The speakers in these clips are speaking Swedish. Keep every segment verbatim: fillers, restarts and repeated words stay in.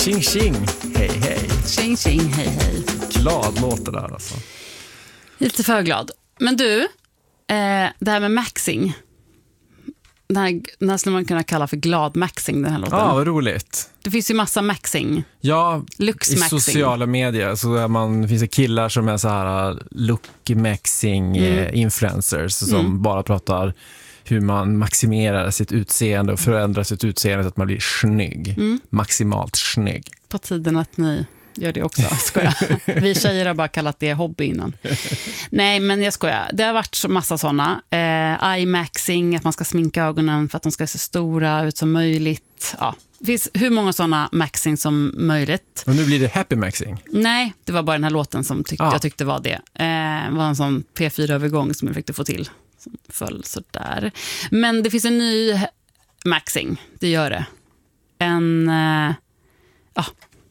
Tjing tjing, hej hej. Tjing tjing, hej hej. Glad låter där alltså. Lite för glad. Men du, eh, det här med maxing. Den här, den här skulle man kunna kalla för glad maxing, den här låten. Ja, vad roligt. Det finns ju massa maxing. Ja, Lux i maxing. sociala medier så är man, finns det killar som är så här look maxing mm. eh, influencers som mm. bara pratar hur man maximerar sitt utseende och förändrar sitt utseende så att man blir snygg. Mm. Maximalt snygg. På tiden att ni gör det också, skojar. Vi tjejer har bara kallat det hobby innan. Nej, men jag skojar. Det har varit så massa sådana. Eh, eye maxing, att man ska sminka ögonen för att de ska se stora ut som möjligt. Ja, det finns hur många sådana maxing som möjligt. Och nu blir det happy maxing? Nej, det var bara den här låten som tyckte, ah. jag tyckte var det. Eh, var en sån P fyra-övergång som jag fick få till. Som föll sådär. Men det finns en ny maxing, det gör det. En... Eh, ja...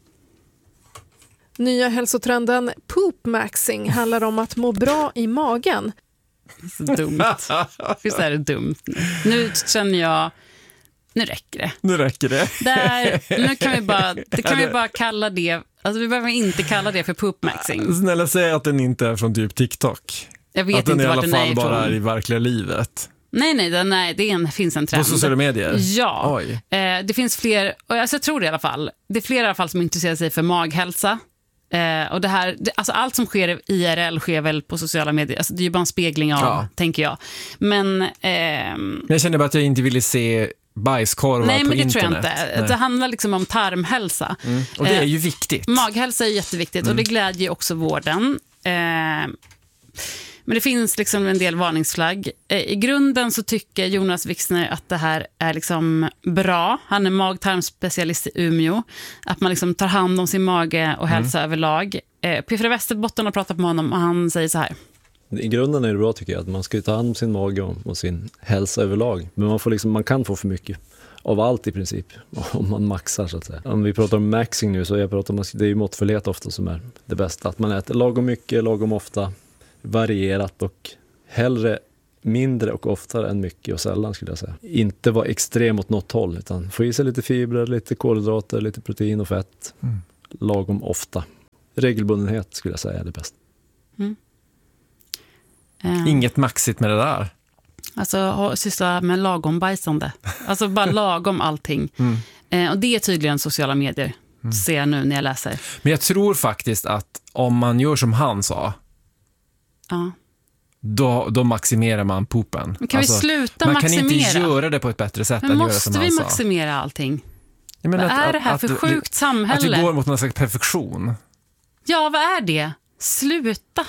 Nya hälsotrenden poop maxing handlar om att må bra i magen. Så dumt. Visst är det dumt nu. Nu känner jag... Nu räcker det. Nu räcker det. Där, nu kan vi bara, det kan vi bara kalla det... Alltså vi behöver inte kalla det för poop maxing. Snälla säg att den inte är från typ TikTok. Jag vet att den inte i alla vart den fall är bara ifrån. är i verkliga livet. Nej, nej, det, nej, det är en, finns en trend. På sociala medier? Ja, Oj. Eh, det finns fler, och alltså jag tror det i alla fall. Det är fler i alla fall som intresserar sig för maghälsa. Eh, och det här, det, alltså allt som sker I R L sker väl på sociala medier. Alltså det är ju bara en spegling av, ja. tänker jag. Men... Eh, jag känner bara att jag inte ville se bajskorvar nej, på men det internet. tror jag inte. Nej. Det handlar liksom om tarmhälsa. Mm. Och det är ju viktigt. Eh, maghälsa är jätteviktigt mm. och det glädjer också vården. Eh, Men det finns liksom en del varningsflagg. I grunden så tycker Jonas Wixner att det här är liksom bra. Han är mag-tarmspecialist i Umeå. Att man liksom tar hand om sin mage och hälsa mm. överlag. P fyra Västerbotten har pratat med honom och han säger så här. I grunden är det bra tycker jag att man ska ta hand om sin mage och sin hälsa överlag. Men man, får liksom, man kan få för mycket av allt i princip. Om man maxar så att säga. Om vi pratar om maxing nu så jag pratar om, det är ju måttfullhet ofta som är det bästa. Att man äter lagom mycket, lagom ofta. Varierat och hellre mindre och oftare än mycket och sällan skulle jag säga. Inte vara extrem åt något håll utan få i sig lite fibrer, lite kolhydrater, lite protein och fett. Mm. Lagom ofta. Regelbundenhet skulle jag säga är det bästa. Mm. Um. Inget maxigt med det där. Alltså syssla med lagom bajsande. Alltså bara lagom allting. Mm. Eh, och det är tydligen sociala medier. Mm. Ser jag nu när jag läser. Men jag tror faktiskt att om man gör som han sa ja. Då, då maximerar man poopen. Men kan alltså, vi sluta man maximera? Man kan inte göra det på ett bättre sätt men än måste göra som vi han maximera sa. allting? Vad att, är att, det här att, för att, sjukt samhälle? Att vi går mot någon slags perfektion. Ja, vad är det? Sluta.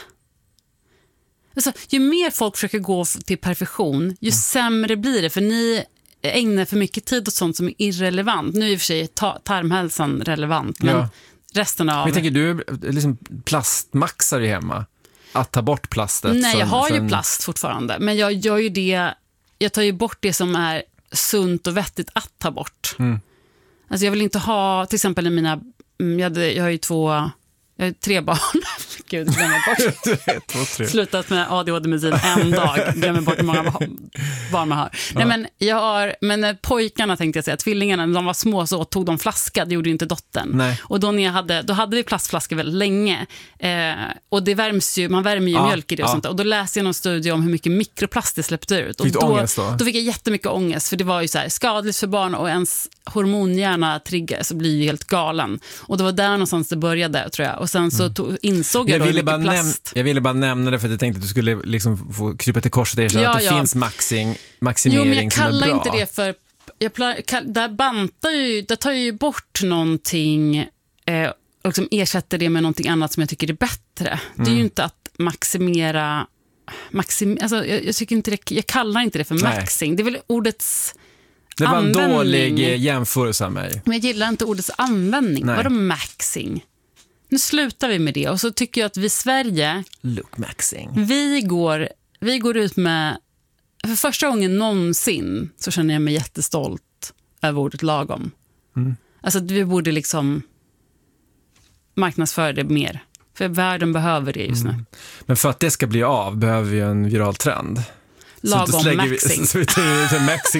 Alltså, ju mer folk försöker gå till perfektion, ju mm. sämre blir det. För ni ägnar för mycket tid åt sånt som är irrelevant. Nu är i och för sig ta- tarmhälsan relevant, men ja. resten av... Men jag tänker, du liksom plastmaxar ju hemma. Att ta bort plastet. Nej, jag har sen... ju plast fortfarande. Men jag gör ju det... Jag tar ju bort det som är sunt och vettigt att ta bort. Mm. Alltså jag vill inte ha... Till exempel i mina... Jag, hade, jag har ju två... Jag har tre barn. Gud, glömmer bort. två, tre. Slutat med A D H D-medicin en dag. Glömmer bort hur många barn man har. Ja. Nej, men jag har... Men pojkarna tänkte jag säga, tvillingarna, när de var små så tog de flaska. Det gjorde ju inte dottern. Nej. Och då, när jag hade, då hade vi plastflaskor väldigt länge. Eh, och det värms ju, man värmer ju ja, mjölk i det och ja. sånt. Och då läste jag någon studie om hur mycket mikroplast det släppte ut. Och fick då, ångest då? Då fick jag jättemycket ångest. För det var ju så här, skadligt för barn och ens hormonhjärna triggar så blir ju helt galen. Och det var där någonstans det började, tror jag. Och sen så tog, insåg jag, jag då hur mycket plast. Näm- jag ville bara nämna det för att jag tänkte att du skulle liksom få krypa till korset och erkänna ja, att det ja. finns maxing, maximering jo, men jag som är bra. kallar inte det för... Jag plar, kall, där bantar ju... Där tar ju bort någonting eh, och liksom ersätter det med någonting annat som jag tycker är bättre. Mm. Det är ju inte att maximera... Maxim, alltså, jag, jag, tycker inte det, jag kallar inte det för maxing. Nej. Det är väl ordets... Det var en användning. dålig jämförelse av mig. Men jag gillar inte ordets användning. Nej. Vadå maxing? Nu slutar vi med det. Och så tycker jag att vi i Sverige... Look maxing. Vi går, vi går ut med... För första gången någonsin så känner jag mig jättestolt över ordet lagom. Mm. Alltså att vi borde liksom marknadsföra det mer. För världen behöver det just nu. Mm. Men för att det ska bli av behöver vi en viral trend. Lagom maxing. Så, så vi tar maxing